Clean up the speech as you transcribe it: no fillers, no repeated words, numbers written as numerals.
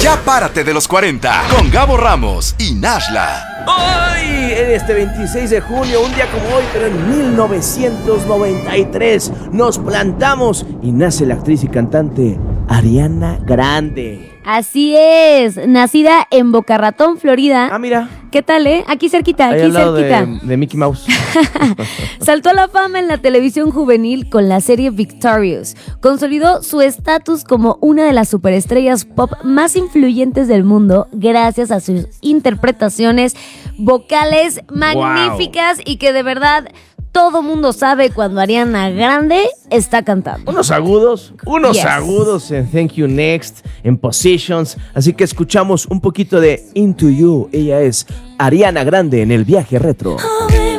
Ya párate de los 40 con Gabo Ramos y Nashla. Hoy, en este 26 de junio, un día como hoy, pero en 1993, nos plantamos y nace la actriz y cantante Ariana Grande. Así es, nacida en Boca Ratón, Florida. Ah, mira. ¿Qué tal, Aquí cerquita, Ahí aquí al lado cerquita. de Mickey Mouse. Saltó a la fama en la televisión juvenil con la serie Victorious. Consolidó su estatus como una de las superestrellas pop más influyentes del mundo gracias a sus interpretaciones vocales magníficas y que de verdad todo mundo sabe cuando Ariana Grande está cantando. Unos agudos Yes. en Thank You Next, en Positions. Así que escuchamos un poquito de Into You. Ella es Ariana Grande en el viaje retro.